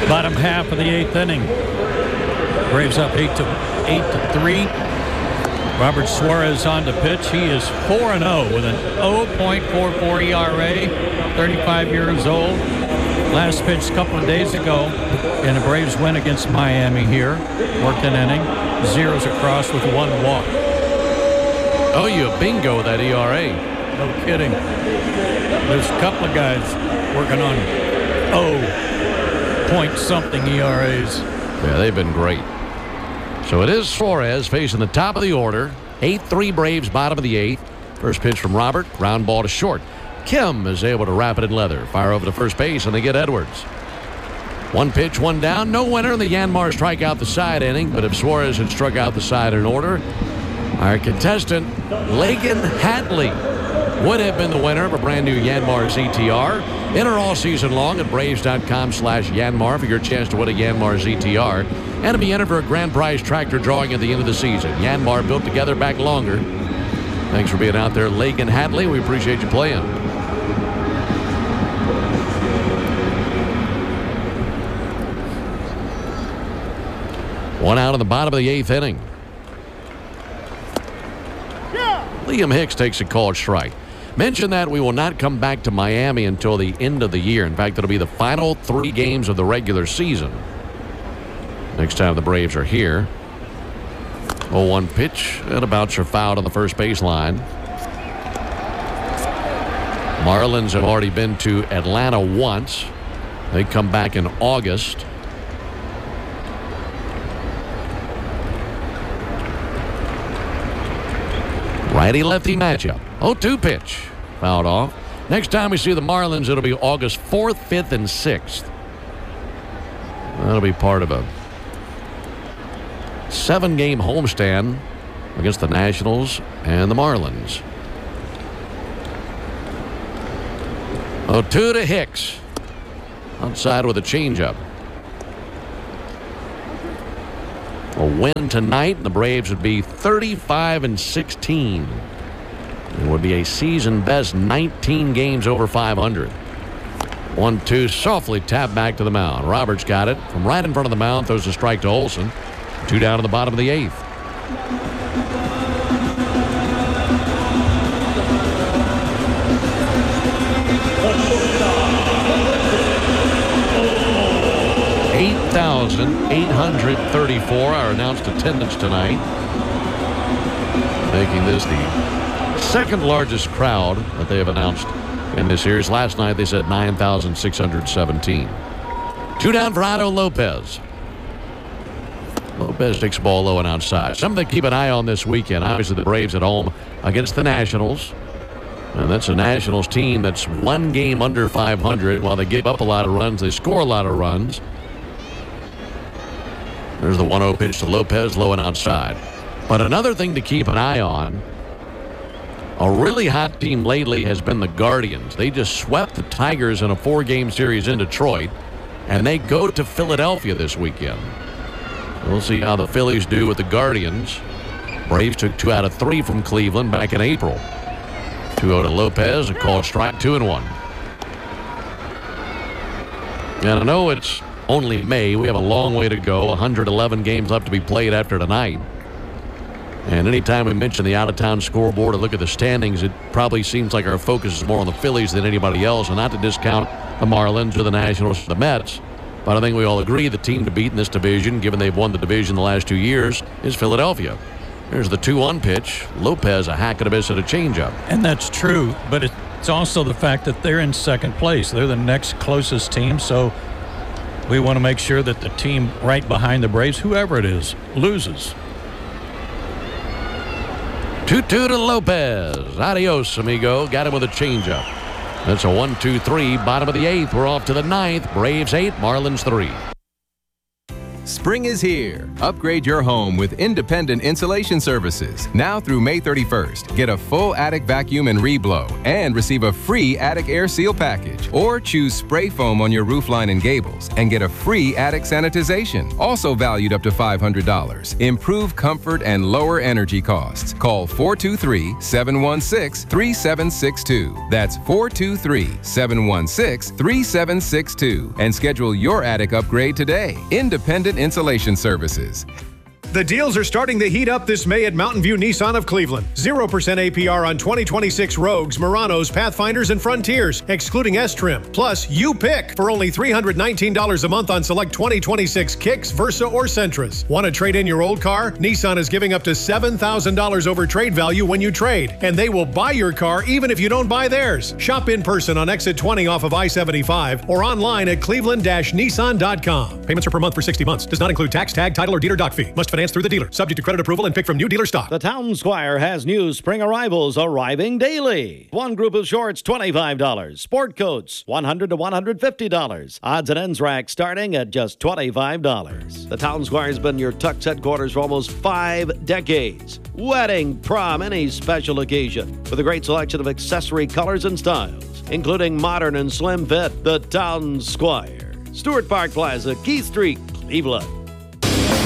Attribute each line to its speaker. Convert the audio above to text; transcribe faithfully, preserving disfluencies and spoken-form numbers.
Speaker 1: Bottom half of the eighth inning. Braves up eight to eight to three. Robert Suarez on the pitch. He is four and oh with an oh point four four E R A. thirty-five years old. Last pitch a couple of days ago in a Braves win against Miami here. Worked an inning. Zeros across with one walk.
Speaker 2: Oh, you bingo that E R A.
Speaker 1: No kidding. There's a couple of guys working on oh point something E R As.
Speaker 2: Yeah, they've been great. So it is Suarez facing the top of the order. eight three Braves, bottom of the eighth. First pitch from Robert. Ground ball to short. Kim is able to wrap it in leather. Fire over to first base, and they get Edwards. One pitch, one down. No winner in the Yanmar strike out the side inning. But if Suarez had struck out the side in order, our contestant, Lagan Hatley, would have been the winner of a brand new Yanmar Z T R. Enter all season long at Braves.com slash Yanmar for your chance to win a Yanmar Z T R and to be entered for a grand prize tractor drawing at the end of the season. Yanmar built together back longer. Thanks for being out there, Lagan Hatley. We appreciate you playing. One out in the bottom of the eighth inning. Liam Hicks takes a called strike. Mention that we will not come back to Miami until the end of the year. In fact, it'll be the final three games of the regular season. Next time the Braves are here. oh one pitch and a bouncer fouled on the first baseline. Marlins have already been to Atlanta once. They come back in August. Righty-lefty matchup. oh two pitch. Fouled off. Next time we see the Marlins, it'll be August fourth, fifth, and sixth. That'll be part of a seven-game homestand against the Nationals and the Marlins. oh two to Hicks. Outside with a changeup. A win tonight, and the Braves would be thirty-five and sixteen. It would be a season best nineteen games over five hundred. one two, softly tapped back to the mound. Roberts got it from right in front of the mound, throws a strike to Olson. Two down in the bottom of the eighth. eight thousand eight hundred thirty-four, our announced attendance tonight, making this the second largest crowd that they have announced in this series. Last night they said nine thousand six hundred seventeen. Two down for Otto Lopez. Lopez takes the ball low and outside. Something to keep an eye on this weekend. Obviously the Braves at home against the Nationals. And that's a Nationals team that's one game under five hundred. While they give up a lot of runs, they score a lot of runs. There's the one oh pitch to Lopez, low and outside. But another thing to keep an eye on, a really hot team lately has been the Guardians. They just swept the Tigers in a four-game series in Detroit, and they go to Philadelphia this weekend. We'll see how the Phillies do with the Guardians. Braves took two out of three from Cleveland back in April. two oh to Lopez, a called strike, two and one. And I know it's only May. We have a long way to go. one hundred eleven games left to be played after tonight. And anytime we mention the out-of-town scoreboard or look at the standings, it probably seems like our focus is more on the Phillies than anybody else, and not to discount the Marlins or the Nationals or the Mets. But I think we all agree the team to beat in this division, given they've won the division the last two years, is Philadelphia. There's the two one pitch. Lopez a hack and a miss at a changeup.
Speaker 1: And that's true, but it's also the fact that they're in second place. They're the next closest team, so we want to make sure that the team right behind the Braves, whoever it is, loses.
Speaker 2: two two to Lopez. Adios, amigo. Got him with a changeup. That's a one two three, bottom of the eighth. We're off to the ninth. Braves eight, Marlins three.
Speaker 3: Spring is here. Upgrade your home with independent insulation services. Now through May thirty-first, get a full attic vacuum and reblow and receive a free attic air seal package. Or choose spray foam on your roofline and gables and get a free attic sanitization, also valued up to five hundred dollars. Improve comfort and lower energy costs. Call four two three, seven one six, three seven six two. That's four two three, seven one six, three seven six two and schedule your attic upgrade today. Independent Insulation Services.
Speaker 4: The deals are starting to heat up this May at Mountain View Nissan of Cleveland. zero percent A P R on twenty twenty-six Rogues, Muranos, Pathfinders, and Frontiers, excluding S-Trim. Plus, you pick for only three hundred nineteen dollars a month on select twenty twenty-six Kicks, Versa, or Sentras. Want to trade in your old car? Nissan is giving up to seven thousand dollars over trade value when you trade, and they will buy your car even if you don't buy theirs. Shop in person on exit twenty off of I seventy-five or online at cleveland dash nissan dot com. Payments are per month for sixty months. Does not include tax, tag, title, or dealer doc fee. Must finance through the dealer. Subject to credit approval and pick from new dealer stock.
Speaker 5: The Town Squire has new spring arrivals arriving daily. One group of shorts, twenty-five dollars. Sport coats, one hundred to one hundred fifty dollars. Odds and ends rack starting at just twenty-five dollars. The Town Squire has been your Tux headquarters for almost five decades. Wedding, prom, any special occasion. With a great selection of accessory colors and styles, including modern and slim fit. The Town Squire. Stewart Park Plaza, Keith Street, Cleveland.